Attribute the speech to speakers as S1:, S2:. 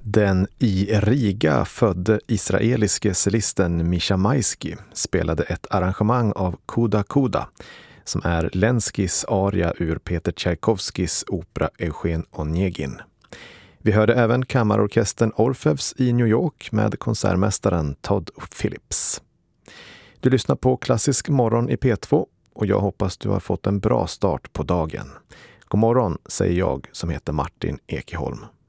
S1: Den i Riga födde israeliske cellisten Misha Maisky spelade ett arrangemang av Kuda Kuda, som är Lenskis aria ur Peter Tchaikovskys opera Eugen Onegin. Vi hörde även kammarorkestern Orfeus i New York med konsertmästaren Todd Phillips. Du lyssnar på Klassisk morgon i P2 och jag hoppas du har fått en bra start på dagen. God morgon, säger jag som heter Martin Ekeholm.